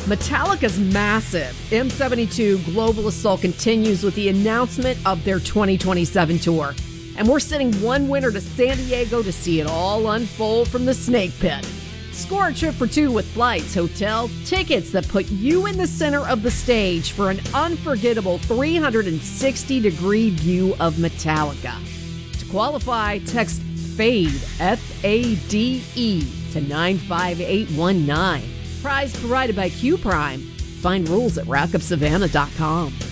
Metallica's massive M72 Global Assault continues with the announcement of their 2027 tour. And we're sending one winner to San Diego to see it all unfold from the Snake Pit. Score a trip for two with flights, hotel, tickets that put you in the center of the stage for an unforgettable 360-degree view of Metallica. To qualify, text FADE, F-A-D-E, to 95819. Prize provided by Q Prime. Find rules at rockofsavannah.com.